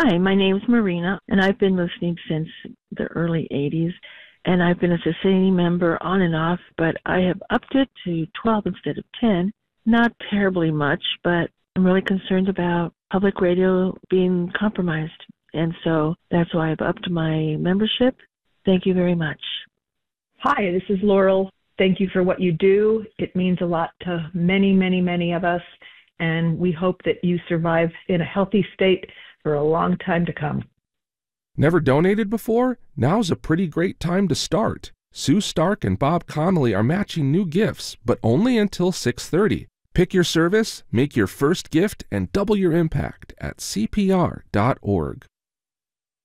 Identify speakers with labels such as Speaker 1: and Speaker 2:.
Speaker 1: Hi, my name is Marina, and I've been listening since the early 80s, and I've been a sustaining member on and off, but I have upped it to 12 instead of 10. Not terribly much, but I'm really concerned about public radio being compromised, and so that's why I've upped my membership. Thank you very much.
Speaker 2: Hi, this is Laurel. Thank you for what you do. It means a lot to many, many, many of us, and we hope that you survive in a healthy state for a long time to come.
Speaker 3: Never donated before? Now's a pretty great time to start. Sue Stark and Bob Connolly are matching new gifts, but only until 6:30. Pick your service, make your first gift, and double your impact at CPR.org.